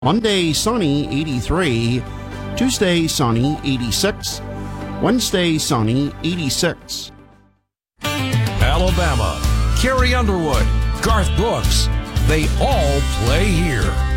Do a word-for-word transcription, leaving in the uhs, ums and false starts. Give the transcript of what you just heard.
Monday, sunny, eighty-three. Tuesday, sunny, eighty-six. Wednesday, sunny, eighty-six. Alabama, Carrie Underwood, Garth Brooks, they all play here.